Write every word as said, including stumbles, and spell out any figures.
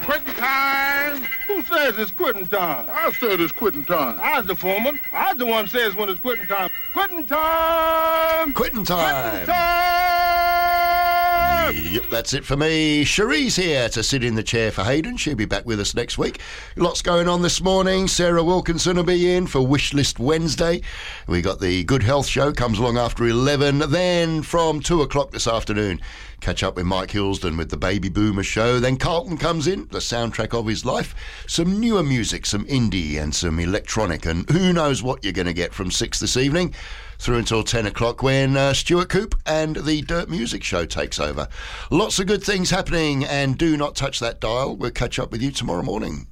Quitting time. Who says it's quitting time? I said it's quitting time. I was the foreman. I was the one says when it's quitting time. Quitting time. Quitting time. Quitting time. Yep, that's it for me. Cherie's here to sit in the chair for Hayden. She'll be back with us next week. Lots going on this morning. Sarah Wilkinson will be in for Wish List Wednesday. We got the Good Health Show, comes along after eleven. Then from two o'clock this afternoon, catch up with Mike Hillsden with the Baby Boomer Show. Then Carlton comes in, the soundtrack of his life. Some newer music, some indie and some electronic. And who knows what you're going to get from six this evening through until ten o'clock when uh, Stuart Coop and the Dirt Music Show takes over. Lots of good things happening, and do not touch that dial. We'll catch up with you tomorrow morning.